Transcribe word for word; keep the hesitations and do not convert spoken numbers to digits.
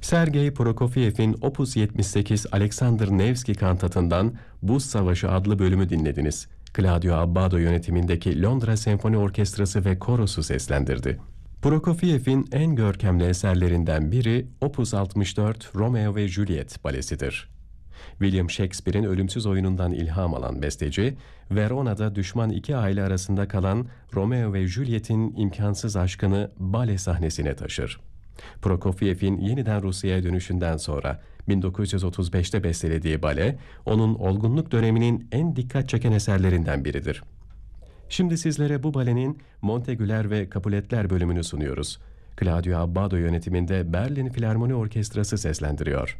Sergei Prokofiev'in Opus yetmiş sekiz Alexander Nevski kantatından Buz Savaşı adlı bölümü dinlediniz. Claudio Abbado yönetimindeki Londra Senfoni Orkestrası ve Korosu seslendirdi. Prokofiev'in en görkemli eserlerinden biri Opus altmış dört Romeo ve Juliet balesidir. William Shakespeare'in ölümsüz oyunundan ilham alan besteci, Verona'da düşman iki aile arasında kalan Romeo ve Juliet'in imkansız aşkını bale sahnesine taşır. Prokofiev'in yeniden Rusya'ya dönüşünden sonra bin dokuz yüz otuz beşte bestelediği bale, onun olgunluk döneminin en dikkat çeken eserlerinden biridir. Şimdi sizlere bu balenin Montegüler ve Capuletler bölümünü sunuyoruz. Claudio Abbado yönetiminde Berlin Filarmoni Orkestrası seslendiriyor.